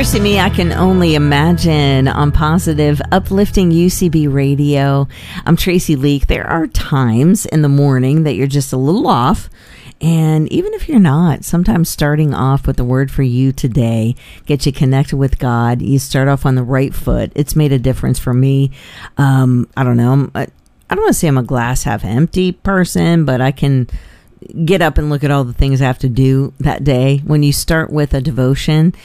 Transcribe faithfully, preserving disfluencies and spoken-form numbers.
Mercy Me, I Can Only Imagine on Positive, uplifting U C B Radio. I'm Tracy Leak. There are times in the morning that you're just a little off. And even if you're not, sometimes starting off with the word for you today, get you connected with God. You start off on the right foot. It's made a difference for me. Um, I don't know. I, I don't want to say I'm a glass half empty person, but I can get up and look at all the things I have to do that day. When you start with a devotion,